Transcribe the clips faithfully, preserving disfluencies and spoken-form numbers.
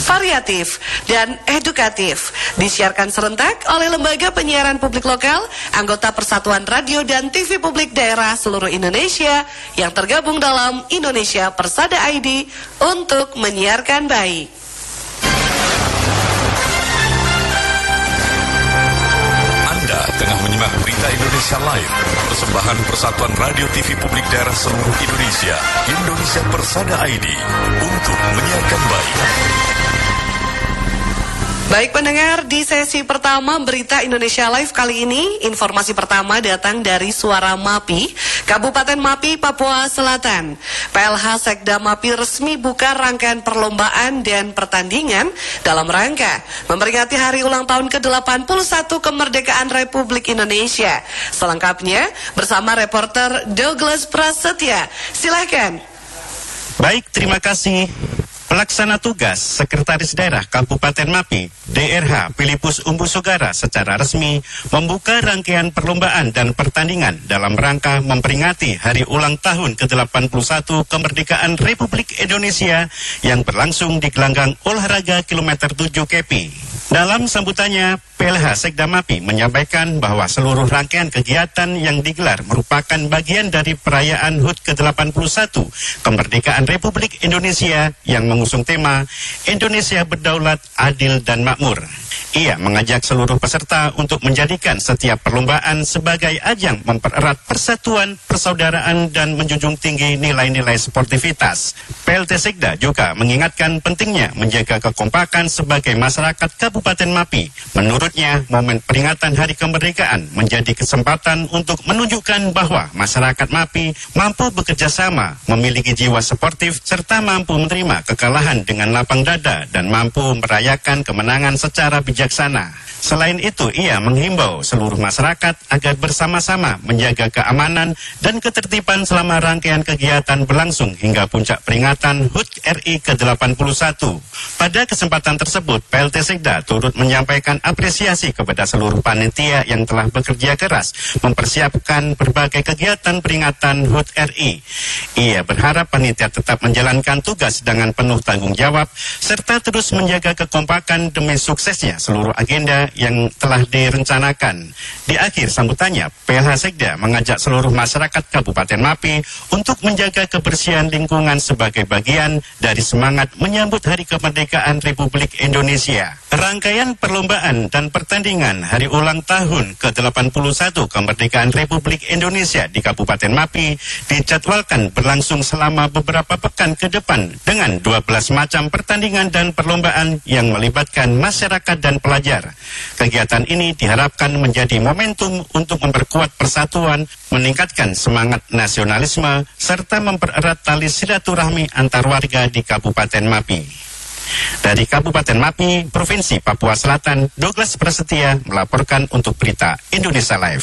variatif, dan edukatif. Disiarkan serentak oleh Lembaga Penyiaran Publik Lokal, anggota Persatuan Radio dan T V Publik Daerah seluruh Indonesia yang tergabung dalam Indonesia Persada I D untuk menyiarkan baik. Anda tengah menyimak Berita Indonesia Live, persembahan Persatuan Radio T V Publik Daerah seluruh Indonesia, Indonesia Persada I D, untuk menyiarkan baik. Baik pendengar, di sesi pertama Berita Indonesia Live kali ini, informasi pertama datang dari Suara Mapi, Kabupaten Mapi, Papua Selatan. P L H Sekda Mapi resmi buka rangkaian perlombaan dan pertandingan dalam rangka memperingati hari ulang tahun ke delapan puluh satu kemerdekaan Republik Indonesia. Selengkapnya bersama reporter Douglas Prasetya. Silakan. Baik, terima kasih. Pelaksana tugas Sekretaris Daerah Kabupaten Mapi, D R H Filipus Umbusugara secara resmi membuka rangkaian perlombaan dan pertandingan dalam rangka memperingati Hari Ulang Tahun ke delapan puluh satu Kemerdekaan Republik Indonesia yang berlangsung di gelanggang olahraga kilometer tujuh K P. Dalam sambutannya, P L H Sekda Mapi menyampaikan bahwa seluruh rangkaian kegiatan yang digelar merupakan bagian dari perayaan H U T ke delapan puluh satu Kemerdekaan Republik Indonesia yang mengusung tema Indonesia Berdaulat, Adil, dan Makmur. Ia mengajak seluruh peserta untuk menjadikan setiap perlombaan sebagai ajang mempererat persatuan, persaudaraan, dan menjunjung tinggi nilai-nilai sportivitas. P L T Sekda juga mengingatkan pentingnya menjaga kekompakan sebagai masyarakat Kabupaten Mapi. Menurutnya, momen peringatan Hari Kemerdekaan menjadi kesempatan untuk menunjukkan bahwa masyarakat Mapi mampu bekerja sama, memiliki jiwa sportif, serta mampu menerima kekalahan dengan lapang dada dan mampu merayakan kemenangan secara bijaksana. Selain itu, ia menghimbau seluruh masyarakat agar bersama-sama menjaga keamanan dan ketertiban selama rangkaian kegiatan berlangsung hingga puncak peringatan H U T R I ke delapan puluh satu. Pada kesempatan tersebut, P L T Sekda turut menyampaikan apresiasi kepada seluruh panitia yang telah bekerja keras mempersiapkan berbagai kegiatan peringatan H U T R I. Ia berharap panitia tetap menjalankan tugas dengan penuh tanggung jawab serta terus menjaga kekompakan demi suksesnya seluruh agenda yang telah direncanakan. Di akhir sambutannya, P L H Sekda mengajak seluruh masyarakat Kabupaten Mapi untuk menjaga kebersihan lingkungan sebagai bagian dari semangat menyambut Hari Kemerdekaan Republik Indonesia. Rangkaian perlombaan dan pertandingan Hari Ulang Tahun ke delapan puluh satu Kemerdekaan Republik Indonesia di Kabupaten Mapi dijadwalkan berlangsung selama beberapa pekan ke depan dengan dua belas macam pertandingan dan perlombaan yang melibatkan masyarakat dan pelajar. Kegiatan ini diharapkan menjadi momentum untuk memperkuat persatuan, meningkatkan semangat nasionalisme, serta mempererat tali silaturahmi antar warga di Kabupaten Mapi. Dari Kabupaten Mapi, Provinsi Papua Selatan, Douglas Prasetya melaporkan untuk Berita Indonesia Live.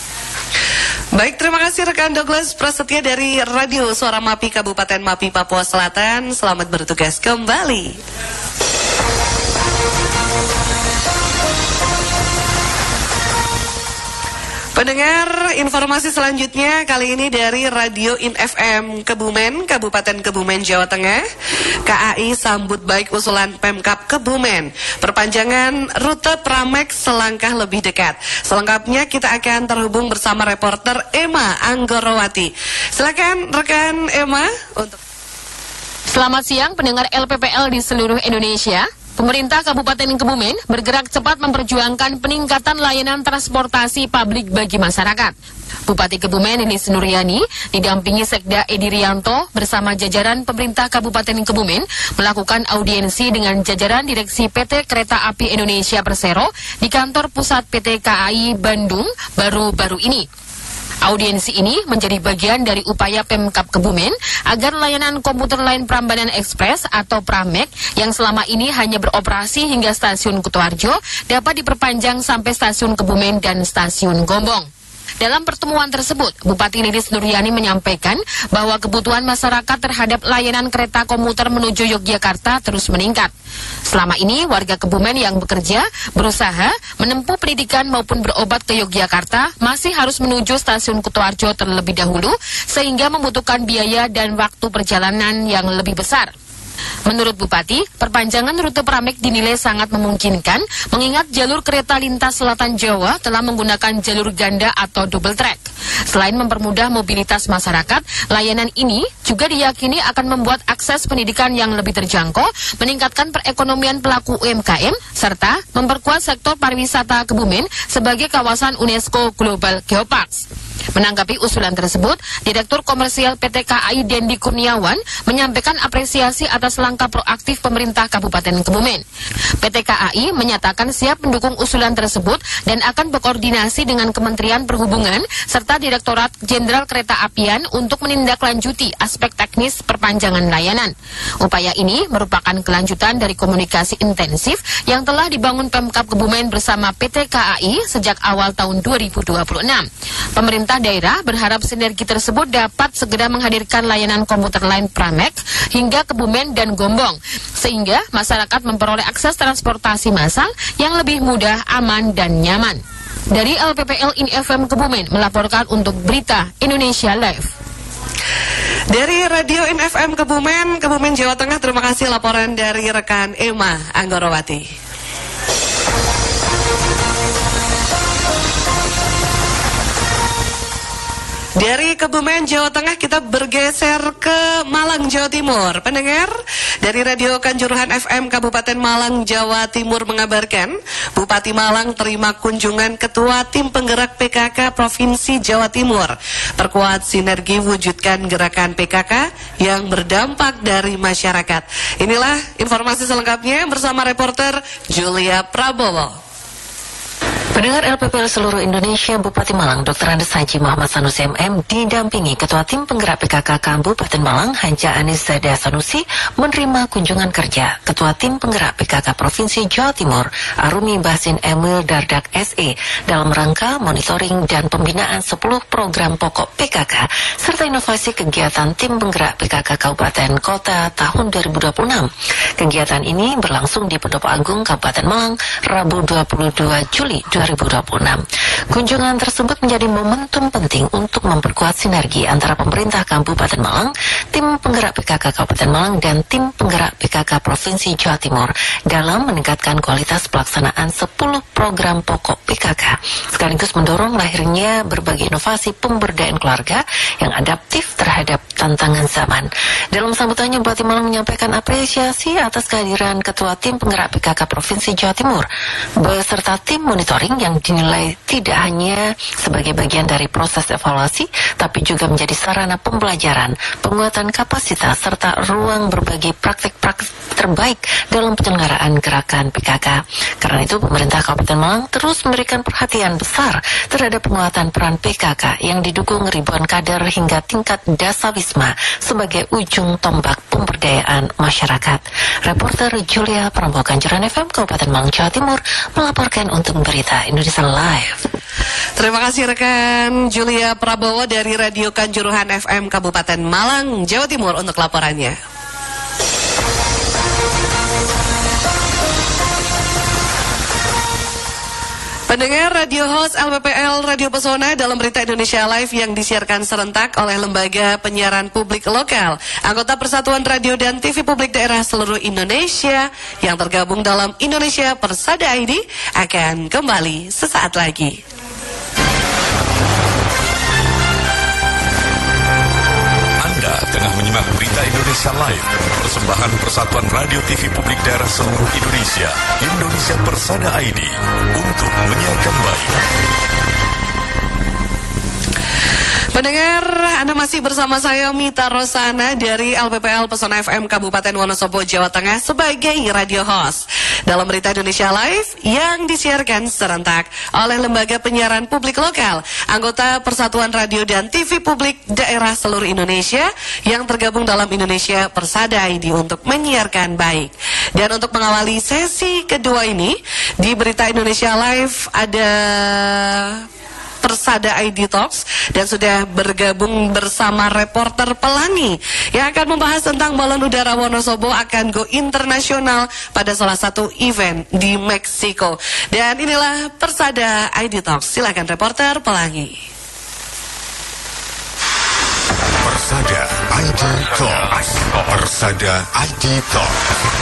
Baik, terima kasih rekan Douglas Prasetya dari Radio Suara Mapi Kabupaten Mapi, Papua Selatan. Selamat bertugas kembali. Pendengar, informasi selanjutnya kali ini dari Radio In F M Kebumen, Kabupaten Kebumen, Jawa Tengah. K A I sambut baik usulan Pemkab Kebumen, perpanjangan rute Pramek selangkah lebih dekat. Selengkapnya kita akan terhubung bersama reporter Emma Anggorowati. Silakan rekan Emma untuk. Selamat siang pendengar L P P L di seluruh Indonesia. Pemerintah Kabupaten Kebumen bergerak cepat memperjuangkan peningkatan layanan transportasi publik bagi masyarakat. Bupati Kebumen Ninis Nuryani didampingi Sekda Edi Rianto bersama jajaran pemerintah Kabupaten Kebumen melakukan audiensi dengan jajaran Direksi P T Kereta Api Indonesia Persero di kantor pusat P T K A I Bandung baru-baru ini. Audiensi ini menjadi bagian dari upaya Pemkab Kebumen agar layanan komuter lain Prambanan Express atau Pramek yang selama ini hanya beroperasi hingga stasiun Kutoarjo dapat diperpanjang sampai stasiun Kebumen dan stasiun Gombong. Dalam pertemuan tersebut, Bupati Ninis Nuryani menyampaikan bahwa kebutuhan masyarakat terhadap layanan kereta komuter menuju Yogyakarta terus meningkat. Selama ini, warga Kebumen yang bekerja, berusaha, menempuh pendidikan maupun berobat ke Yogyakarta masih harus menuju stasiun Kutoarjo terlebih dahulu, sehingga membutuhkan biaya dan waktu perjalanan yang lebih besar. Menurut Bupati, perpanjangan rute Pramek dinilai sangat memungkinkan mengingat jalur kereta lintas selatan Jawa telah menggunakan jalur ganda atau double track. Selain mempermudah mobilitas masyarakat, layanan ini juga diyakini akan membuat akses pendidikan yang lebih terjangkau, meningkatkan perekonomian pelaku U M K M, serta memperkuat sektor pariwisata Kebumen sebagai kawasan UNESCO Global Geoparks. Menanggapi usulan tersebut, Direktur Komersial P T K A I Dendi Kurniawan menyampaikan apresiasi atas langkah proaktif pemerintah Kabupaten Kebumen. P T K A I menyatakan siap mendukung usulan tersebut dan akan berkoordinasi dengan Kementerian Perhubungan serta Direktorat Jenderal Kereta Apian untuk menindaklanjuti aspek teknis perpanjangan layanan. Upaya ini merupakan kelanjutan dari komunikasi intensif yang telah dibangun Pemkab Kebumen bersama P T K A I sejak awal tahun dua ribu dua puluh enam. Pemerintah daerah berharap sinergi tersebut dapat segera menghadirkan layanan komuter lain Pramek hingga Kebumen dan Gombong, sehingga masyarakat memperoleh akses transportasi massal yang lebih mudah, aman, dan nyaman. Dari L P P L Ini F M Kebumen melaporkan untuk Berita Indonesia Live. Dari Radio Ini F M Kebumen, Kebumen Jawa Tengah, terima kasih laporan dari rekan Emma Anggorowati. Dari Kebumen, Jawa Tengah, kita bergeser ke Malang, Jawa Timur. Pendengar, dari Radio Kanjuruhan F M Kabupaten Malang, Jawa Timur mengabarkan, Bupati Malang terima kunjungan Ketua Tim Penggerak P K K Provinsi Jawa Timur. Perkuat sinergi wujudkan gerakan P K K yang berdampak dari masyarakat. Inilah informasi selengkapnya bersama reporter Julia Prabowo. Pendengar L P P L seluruh Indonesia, Bupati Malang Doktor Andes Haji Muhammad Sanusi M M didampingi Ketua Tim Penggerak P K K Kabupaten Malang Hanja Anis Zada Sanusi menerima kunjungan kerja Ketua Tim Penggerak P K K Provinsi Jawa Timur Arumi Basin Emil Dardak S E dalam rangka monitoring dan pembinaan sepuluh program pokok P K K serta inovasi kegiatan Tim Penggerak P K K Kabupaten Kota tahun dua ribu dua puluh enam. Kegiatan ini berlangsung di Pendopo Agung Kabupaten Malang Rabu dua puluh dua Juli dua ribu dua puluh enam. Kunjungan tersebut menjadi momentum penting untuk memperkuat sinergi antara pemerintah Kabupaten Malang, Tim Penggerak P K K Kabupaten Malang, dan Tim Penggerak P K K Provinsi Jawa Timur dalam meningkatkan kualitas pelaksanaan sepuluh program pokok P K K, sekaligus mendorong lahirnya berbagai inovasi pemberdayaan keluarga yang adaptif terhadap tantangan zaman. Dalam sambutannya, Bupati Malang menyampaikan apresiasi atas kehadiran Ketua Tim Penggerak P K K Provinsi Jawa Timur beserta tim monitoring yang dinilai tidak hanya sebagai bagian dari proses evaluasi, tapi juga menjadi sarana pembelajaran, penguatan kapasitas, serta ruang berbagi praktik-praktik terbaik dalam penyelenggaraan gerakan P K K. Karena itu, pemerintah Kabupaten Malang terus memberikan perhatian besar terhadap penguatan peran P K K yang didukung ribuan kader hingga tingkat dasawisma sebagai ujung tombak pemberdayaan masyarakat. Reporter Julia Prabowo, Kanjuruhan F M Kabupaten Malang, Jawa Timur melaporkan untuk Berita Indonesia Live. Terima kasih rekan Julia Prabowo dari Radio Kanjuruhan F M Kabupaten Malang, Jawa Timur untuk laporannya. Pendengar radio host L P P L Radio Pesona dalam Berita Indonesia Live yang disiarkan serentak oleh Lembaga Penyiaran Publik Lokal, anggota Persatuan Radio dan T V Publik Daerah seluruh Indonesia yang tergabung dalam Indonesia Persada I D akan kembali sesaat lagi. Anda tengah menyimak Berita Indonesia Live, persembahan Persatuan Radio T V Publik Daerah seluruh Indonesia, Indonesia Persada I D, untuk menyiarkan baik. Pendengar, Anda masih bersama saya Mita Rosana dari L P P L Pesona F M Kabupaten Wonosobo, Jawa Tengah sebagai radio host dalam Berita Indonesia Live yang disiarkan serentak oleh Lembaga Penyiaran Publik Lokal, anggota Persatuan Radio dan T V Publik Daerah seluruh Indonesia yang tergabung dalam Indonesia Persada I D untuk menyiarkan baik. Dan untuk mengawali sesi kedua ini di Berita Indonesia Live ada Persada I D Talks dan sudah bergabung bersama reporter Pelangi yang akan membahas tentang balon udara Wonosobo akan go internasional pada salah satu event di Meksiko. Dan inilah Persada I D Talks. Silakan reporter Pelangi. Persada I D Talks, Persada I D Talks.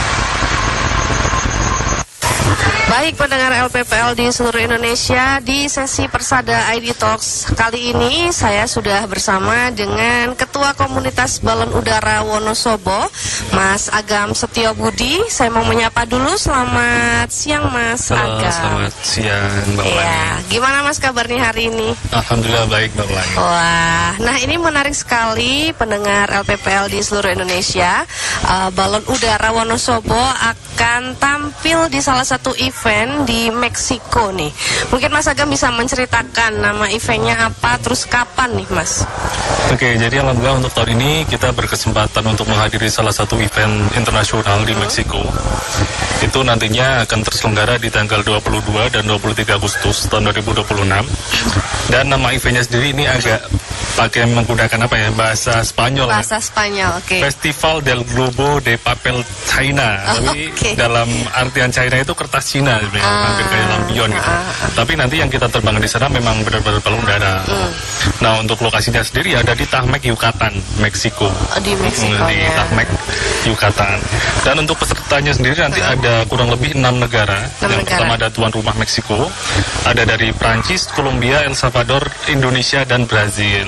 Baik pendengar L P P L di seluruh Indonesia, di sesi Persada I D Talks kali ini saya sudah bersama dengan Ketua Komunitas Balon Udara Wonosobo, Mas Agam Setio Budi. Saya mau menyapa dulu, selamat siang Mas Halo, Agam. Selamat siang Mbak Ya, Wani. gimana Mas kabarnya hari ini? Alhamdulillah baik Mbak Wani. Wah, nah ini menarik sekali pendengar L P P L di seluruh Indonesia. Uh, Balon Udara Wonosobo akan tampil di salah satu event di Meksiko nih. Mungkin Mas Agam bisa menceritakan nama eventnya apa, terus kapan nih Mas? Oke, jadi alhamdulillah untuk tahun ini kita berkesempatan untuk menghadiri salah satu event internasional di Meksiko. Itu nantinya akan terselenggara di tanggal dua puluh dua dan dua puluh tiga Agustus tahun dua ribu dua puluh enam. Dan nama eventnya sendiri ini agak pakai menggunakan apa ya, bahasa Spanyol. Bahasa Spanyol, oke. Okay. Festival del Globo de Papel China. Oh, Tapi okay. dalam artian China itu kertas Cina sebenarnya, Ah, hampir kayak lampion gitu. ah, ah. Tapi nanti yang kita terbangkan di sana memang benar-benar balon udara. Hmm. Nah, untuk lokasinya sendiri ada di Tahmek, Yucatan, Meksiko. Oh, di Meksiko Di ya. Tahmek, Yucatan. Dan untuk pesertanya sendiri nanti Hmm. ada kurang lebih enam negara. enam Yang negara. pertama ada tuan rumah Meksiko, ada dari Prancis, Kolombia, El Salvador, Indonesia, dan Brazil.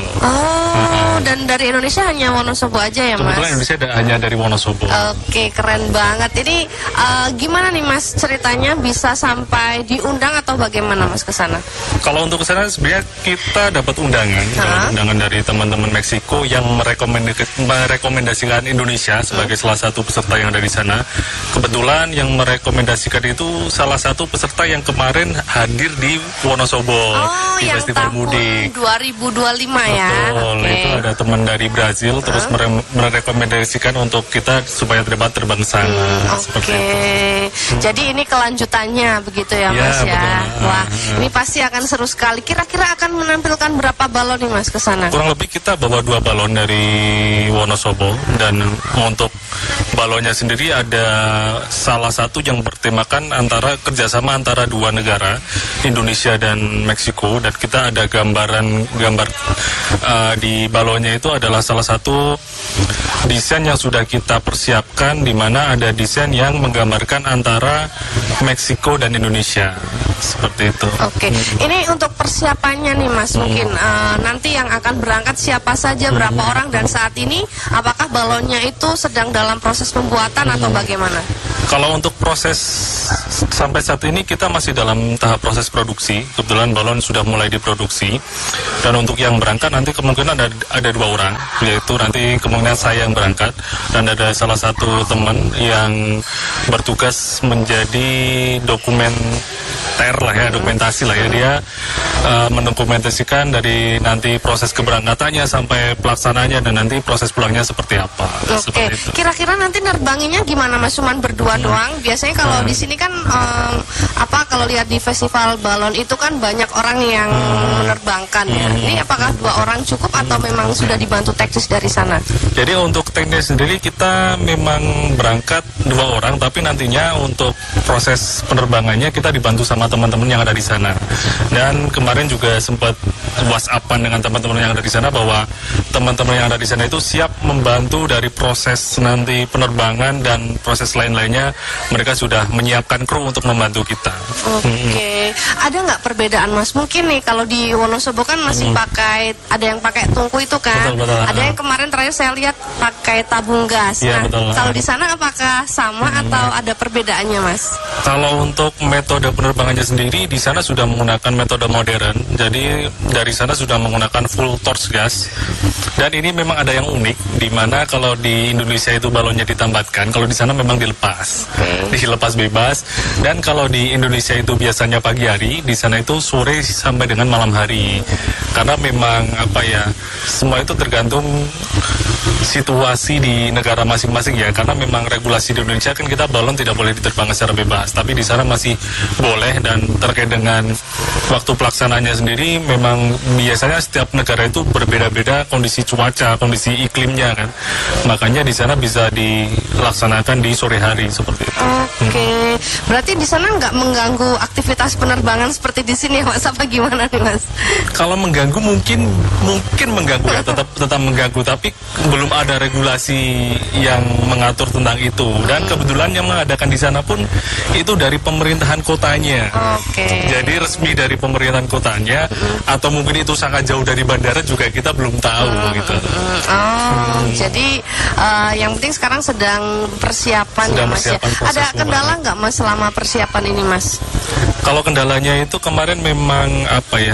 Oh, dan dari Indonesia hanya Wonosobo aja ya Mas? Kebetulan Indonesia ada, hanya dari Wonosobo. Oke, keren banget. Ini uh, gimana nih Mas ceritanya bisa sampai diundang atau bagaimana Mas ke sana? Kalau untuk kesana sebenarnya kita dapat undangan, dapat undangan dari teman-teman Meksiko yang merekomendasikan, merekomendasikan Indonesia sebagai Hmm. salah satu peserta yang ada di sana. Kebetulan yang merekomendasikan itu salah satu peserta yang kemarin hadir di Wonosobo Oh, di yang Festival tahun Mudik. dua ribu dua puluh lima ya. Betul, Oke. itu ada teman dari Brazil terus mere- merekomendasikan untuk kita supaya terlibat terbang sana. Hmm, Seperti Oke, itu. jadi ini kelanjutannya begitu ya Ya, Mas ya. betul. Wah, Ah, ini pasti akan seru sekali. Kira-kira akan menampilkan berapa balon nih Mas ke sana? Kurang lebih kita bawa dua balon dari Wonosobo, dan untuk balonnya sendiri ada salah satu yang bertemakan antara kerjasama antara dua negara, Indonesia dan Meksiko, dan kita ada gambaran gambar uh, di balonnya itu adalah salah satu desain yang sudah kita persiapkan, di mana ada desain yang menggambarkan antara Meksiko dan Indonesia, seperti itu. Oke, ini untuk persiapannya nih Mas, mungkin uh, nanti yang akan berangkat siapa saja, berapa orang, dan saat ini apakah balonnya itu sedang dalam proses pembuatan atau bagaimana? Kalau untuk proses sampai saat ini kita masih dalam tahap proses produksi. Kebetulan balon sudah mulai diproduksi. Dan untuk yang berangkat nanti kemungkinan ada ada dua orang, yaitu nanti kemungkinan saya yang berangkat dan ada salah satu teman yang bertugas menjadi dokumen ter lah ya, dokumentasi lah ya, dia uh, mendokumentasikan dari nanti proses keberangkatannya sampai pelaksananya dan nanti proses pulangnya seperti apa. Oke, Seperti itu. kira-kira nanti nerbanginnya gimana Mas? Cuman berdua doang? Biasanya kalau di sini kan em, apa kalau lihat di festival balon itu kan banyak orang yang menerbangkan ya. Ini apakah dua orang cukup atau memang sudah dibantu teknis dari sana? Jadi untuk teknis sendiri kita memang berangkat dua orang, tapi nantinya untuk proses penerbangannya kita dibantu sama teman-teman yang ada di sana. Dan kemarin juga sempat WhatsAppan dengan teman-teman yang ada di sana bahwa teman-teman yang ada di sana itu siap membantu dari proses nanti penerbangan dan proses lain-lainnya. Mereka sudah menyiapkan kru untuk membantu kita. Oke, ada nggak perbedaan Mas? Mungkin nih kalau di Wonosobo kan masih pakai, ada yang pakai tungku itu kan, Betul, betul. ada yang kemarin terakhir saya lihat pakai tabung gas. Iya, Nah, betul. kalau di sana apakah sama atau ada perbedaannya Mas? Kalau untuk metode penerbangannya sendiri di sana sudah menggunakan metode modern. Jadi dari sana sudah menggunakan full torch gas. Dan ini memang ada yang unik, di mana kalau di Indonesia itu balonnya ditambatkan, kalau di sana memang dilepas, dilepas bebas. Dan kalau di Indonesia itu biasanya pagi hari, di sana itu sore sampai dengan malam hari. Karena memang apa ya, semua itu tergantung situasi di negara masing-masing ya, karena memang regulasi di Indonesia kan kita balon tidak boleh diterbangkan secara bebas, tapi di sana masih boleh. Dan terkait dengan waktu pelaksananya sendiri memang biasanya setiap negara itu berbeda-beda kondisi cuaca, kondisi iklimnya kan, makanya di sana bisa dilaksanakan di sore hari seperti itu. Oke, berarti di sana nggak mengganggu aktivitas penerbangan seperti di sini ya Mas? Apa gimana nih Mas? Kalau mengganggu mungkin mungkin mengganggu ya, tetap tetap mengganggu, tapi belum belum ada regulasi yang mengatur tentang itu. Dan kebetulan yang mengadakan di sana pun itu dari pemerintahan kotanya. Oke. Jadi resmi dari pemerintahan kotanya, hmm. atau mungkin itu sangat jauh dari bandara juga kita belum tahu hmm. gitu. Oh, hmm. jadi uh, yang penting sekarang sedang persiapan sedang ya Mas persiapan ya. Ada kendala nggak Mas selama persiapan ini Mas? Kalau kendalanya itu kemarin memang apa ya?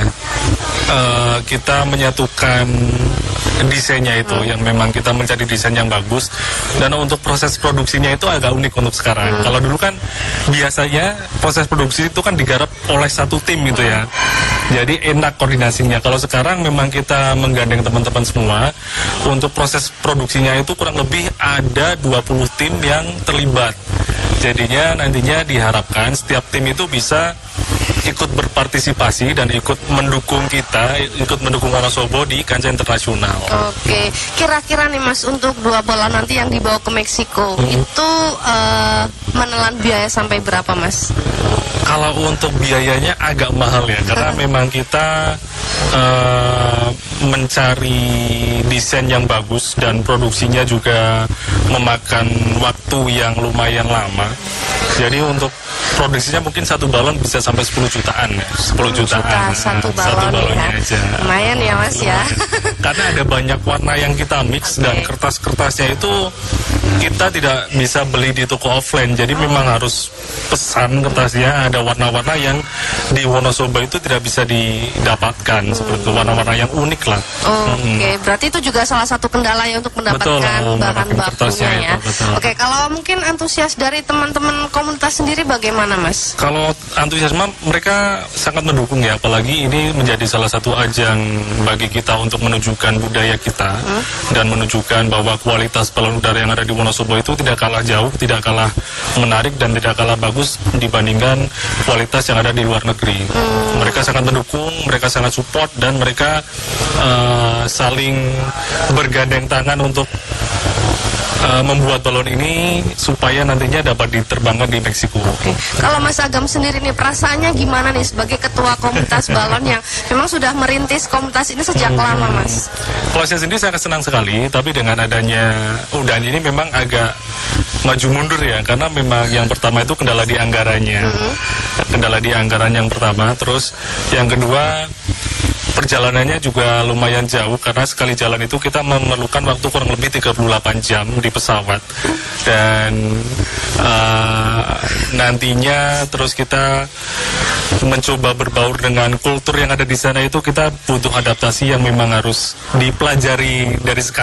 Uh, kita menyatukan desainnya itu hmm. yang memang kita mencari desain yang bagus, dan untuk proses produksinya itu agak unik untuk sekarang. Hmm. Kalau dulu kan biasanya proses produksi itu kan digarap oleh satu tim gitu ya, jadi enak koordinasinya. Kalau sekarang memang kita menggandeng teman-teman semua untuk proses produksinya itu kurang lebih ada dua puluh tim yang terlibat. Jadinya nantinya diharapkan setiap tim itu bisa ikut berpartisipasi dan ikut mendukung kita, ikut mendukung Wonosobo di kancah internasional. Oke, kira-kira nih Mas, untuk dua balon nanti yang dibawa ke Meksiko hmm. itu uh, menelan biaya sampai berapa Mas? Kalau untuk biayanya agak mahal ya, karena memang kita uh, mencari desain yang bagus dan produksinya juga memakan waktu yang lumayan lama. Jadi untuk produksinya mungkin satu balon bisa sampai sepuluh jutaan ya. sepuluh jutaan. Juta, satu balon satu balonnya ya. aja. Lumayan ya Mas ya. Karena ada banyak warna yang kita mix, okay. dan kertas-kertasnya itu kita tidak bisa beli di toko offline. Jadi oh. memang harus pesan kertasnya. Ada warna-warna yang di Wonosobo itu tidak bisa didapatkan, hmm. seperti itu, warna-warna yang unik lah. Oh, hmm. Oke, okay. Berarti itu juga salah satu kendala ya untuk mendapatkan betul, bahan bakunya ya. Oke, okay, kalau mungkin antusias dari teman-teman komunitas sendiri bagaimana Mas? Kalau antusiasme mereka sangat mendukung ya, apalagi ini menjadi salah satu ajang bagi kita untuk menunjukkan budaya kita hmm? dan menunjukkan bahwa kualitas balon udara yang ada di Wonosobo itu tidak kalah jauh, tidak kalah menarik, dan tidak kalah bagus dibandingkan kualitas yang ada di luar negeri. Hmm. Mereka sangat mendukung, mereka sangat support, dan mereka uh, saling bergandeng tangan untuk Uh, membuat balon ini supaya nantinya dapat diterbangkan di Meksiko. Oke. Kalau Mas Agam sendiri nih, perasaannya gimana nih sebagai ketua komunitas balon yang memang sudah merintis komunitas ini sejak hmm. lama Mas? Kalau saya sendiri sangat senang sekali, tapi dengan adanya udahan ini memang agak maju mundur ya, karena memang yang pertama itu kendala di anggarannya. Hmm. Kendala di anggaran yang pertama, terus yang kedua perjalanannya juga lumayan jauh, karena sekali jalan itu kita memerlukan waktu kurang lebih tiga puluh delapan jam di pesawat, dan uh, nantinya terus kita mencoba berbaur dengan kultur yang ada di sana, itu kita butuh adaptasi yang memang harus dipelajari dari sekarang.